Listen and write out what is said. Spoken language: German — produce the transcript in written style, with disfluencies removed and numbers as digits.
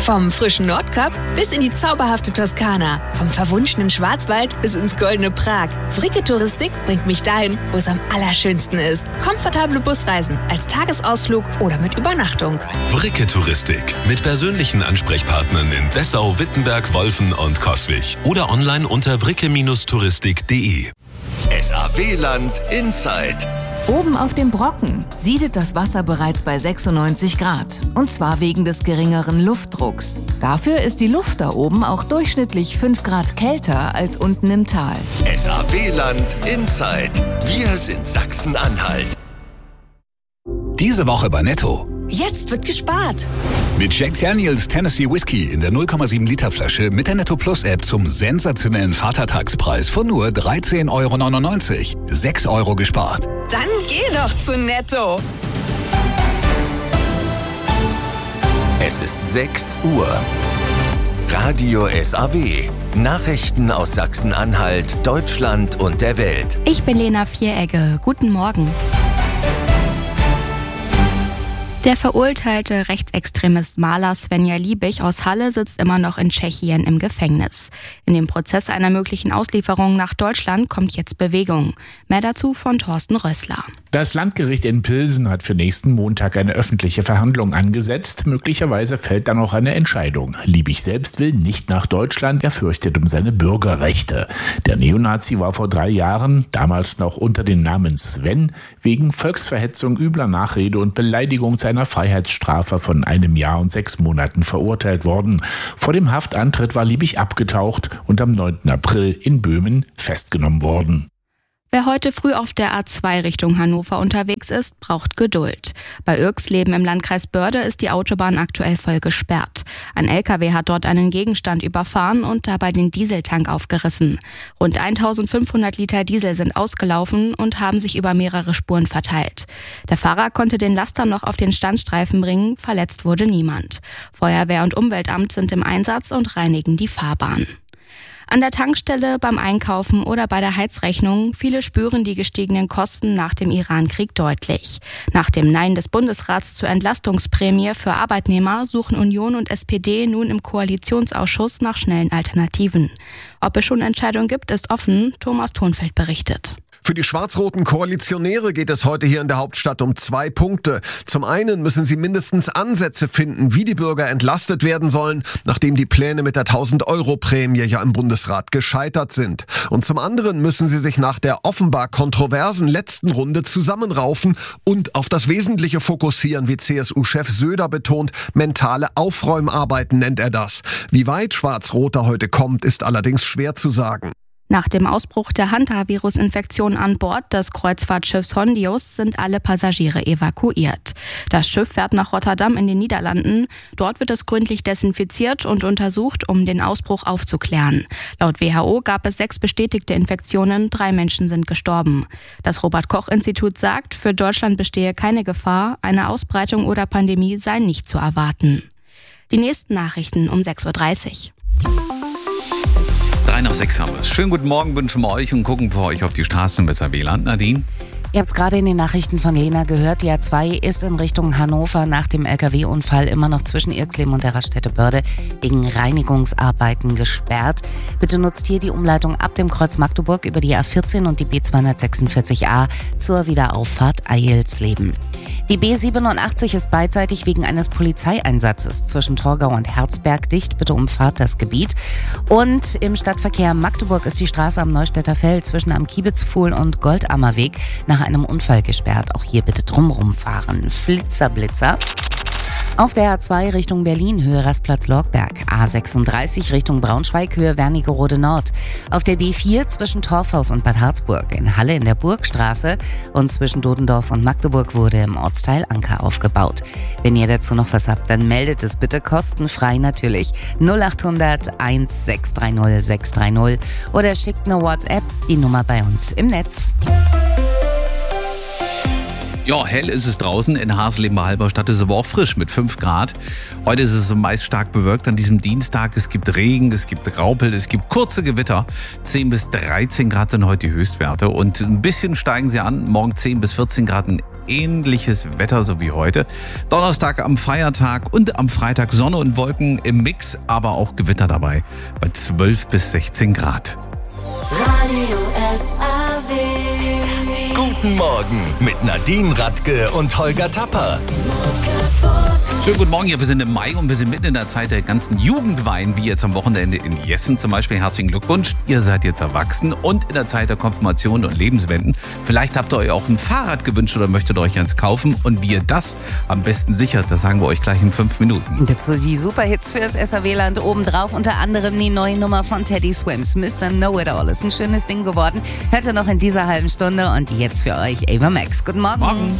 Vom frischen Nordkap bis in die zauberhafte Toskana. Vom verwunschenen Schwarzwald bis ins goldene Prag. Fricke Touristik bringt mich dahin, wo es am allerschönsten ist. Komfortable Busreisen als Tagesausflug oder mit Übernachtung. Fricke Touristik. Mit persönlichen Ansprechpartnern in Dessau, Wittenberg, Wolfen und Coswig. Oder online unter fricke-touristik.de. SAW-Land Inside. Oben auf dem Brocken siedet das Wasser bereits bei 96 Grad. Und zwar wegen des geringeren Luftdrucks. Dafür ist die Luft da oben auch durchschnittlich 5 Grad kälter als unten im Tal. SAW-Land Inside. Wir sind Sachsen-Anhalt. Diese Woche bei Netto. Jetzt wird gespart. Mit Jack Daniels Tennessee Whiskey in der 0,7 Liter Flasche mit der Netto Plus App zum sensationellen Vatertagspreis von nur 13,99 €. 6 € gespart. Dann geh doch zu Netto. Es ist 6 Uhr. Radio SAW. Nachrichten aus Sachsen-Anhalt, Deutschland und der Welt. Ich bin Lena Vieregge. Guten Morgen. Der verurteilte Rechtsextremist Maler Svenja Liebig aus Halle sitzt immer noch in Tschechien im Gefängnis. In dem Prozess einer möglichen Auslieferung nach Deutschland kommt jetzt Bewegung. Mehr dazu von Thorsten Rössler. Das Landgericht in Pilsen hat für nächsten Montag eine öffentliche Verhandlung angesetzt. Möglicherweise fällt dann auch eine Entscheidung. Liebig selbst will nicht nach Deutschland, er fürchtet um seine Bürgerrechte. Der Neonazi war vor 3 Jahren, damals noch unter dem Namen Sven, wegen Volksverhetzung, übler Nachrede und Beleidigung zu einer Freiheitsstrafe von 1 Jahr und 6 Monaten verurteilt worden. Vor dem Haftantritt war Liebig abgetaucht und am 9. April in Böhmen festgenommen worden. Wer heute früh auf der A2 Richtung Hannover unterwegs ist, braucht Geduld. Bei Irxleben im Landkreis Börde ist die Autobahn aktuell voll gesperrt. Ein LKW hat dort einen Gegenstand überfahren und dabei den Dieseltank aufgerissen. Rund 1500 Liter Diesel sind ausgelaufen und haben sich über mehrere Spuren verteilt. Der Fahrer konnte den Laster noch auf den Standstreifen bringen, verletzt wurde niemand. Feuerwehr und Umweltamt sind im Einsatz und reinigen die Fahrbahn. An der Tankstelle, beim Einkaufen oder bei der Heizrechnung, viele spüren die gestiegenen Kosten nach dem Iran-Krieg deutlich. Nach dem Nein des Bundesrats zur Entlastungsprämie für Arbeitnehmer suchen Union und SPD nun im Koalitionsausschuss nach schnellen Alternativen. Ob es schon Entscheidungen gibt, ist offen. Thomas Thonfeld berichtet. Für die schwarz-roten Koalitionäre geht es heute hier in der Hauptstadt um 2 Punkte. Zum einen müssen sie mindestens Ansätze finden, wie die Bürger entlastet werden sollen, nachdem die Pläne mit der 1000-Euro-Prämie ja im Bundesrat gescheitert sind. Und zum anderen müssen sie sich nach der offenbar kontroversen letzten Runde zusammenraufen und auf das Wesentliche fokussieren, wie CSU-Chef Söder betont. Mentale Aufräumarbeiten nennt er das. Wie weit Schwarz-Rot da heute kommt, ist allerdings schwer zu sagen. Nach dem Ausbruch der Hantavirus-Infektion an Bord des Kreuzfahrtschiffs Hondius sind alle Passagiere evakuiert. Das Schiff fährt nach Rotterdam in den Niederlanden. Dort wird es gründlich desinfiziert und untersucht, um den Ausbruch aufzuklären. Laut WHO gab es 6 bestätigte Infektionen, 3 Menschen sind gestorben. Das Robert-Koch-Institut sagt, für Deutschland bestehe keine Gefahr, eine Ausbreitung oder Pandemie sei nicht zu erwarten. Die nächsten Nachrichten um 6:30 Uhr. 3 nach 6 haben wir es. Schönen guten Morgen wünschen wir euch und gucken für euch auf die Straßen im SAW-Land. Nadine? Ihr habt es gerade in den Nachrichten von Lena gehört. Die A2 ist in Richtung Hannover nach dem LKW-Unfall immer noch zwischen Irxleben und der Raststätte Börde wegen Reinigungsarbeiten gesperrt. Bitte nutzt hier die Umleitung ab dem Kreuz Magdeburg über die A14 und die B246a zur Wiederauffahrt Eilsleben. Die B87 ist beidseitig wegen eines Polizeieinsatzes zwischen Torgau und Herzberg dicht. Bitte umfahrt das Gebiet. Und im Stadtverkehr Magdeburg ist die Straße am Neustädter Feld zwischen am Kiebitzpfuhl und Goldammerweg nach einem Unfall gesperrt. Auch hier bitte drumherum fahren. Flitzer. Auf der A2 Richtung Berlin, Höhe Rastplatz Lorgberg. A36 Richtung Braunschweig, Höhe Wernigerode Nord. Auf der B4 zwischen Torfhaus und Bad Harzburg. In Halle in der Burgstraße und zwischen Dodendorf und Magdeburg wurde im Ortsteil Anker aufgebaut. Wenn ihr dazu noch was habt, dann meldet es bitte kostenfrei natürlich 0800 1630 630 oder schickt eine WhatsApp, die Nummer bei uns im Netz. Ja, hell ist es draußen. In Hasleben bei Halberstadt ist es aber auch frisch mit 5 Grad. Heute ist es meist stark bewölkt an diesem Dienstag. Es gibt Regen, es gibt Graupel, es gibt kurze Gewitter. 10 bis 13 Grad sind heute die Höchstwerte. Und ein bisschen steigen sie an. Morgen 10 bis 14 Grad, ein ähnliches Wetter so wie heute. Donnerstag am Feiertag und am Freitag Sonne und Wolken im Mix, aber auch Gewitter dabei bei 12 bis 16 Grad. Radio SAW. Guten Morgen mit Nadine Radke und Holger Tapper. Schönen guten Morgen, wir sind im Mai und wir sind mitten in der Zeit der ganzen Jugendweihen, wie jetzt am Wochenende in Jessen zum Beispiel. Herzlichen Glückwunsch, ihr seid jetzt erwachsen und in der Zeit der Konfirmation und Lebenswenden. Vielleicht habt ihr euch auch ein Fahrrad gewünscht oder möchtet euch eins kaufen und wie ihr das am besten sichert, das sagen wir euch gleich in 5 Minuten. Und dazu die Superhits fürs SAW-Land obendrauf, unter anderem die neue Nummer von Teddy Swims, Mr. Know-It-All. Ist ein schönes Ding geworden. Hört ihr noch in dieser halben Stunde und jetzt für euch Ava Max. Guten Morgen. Morgen.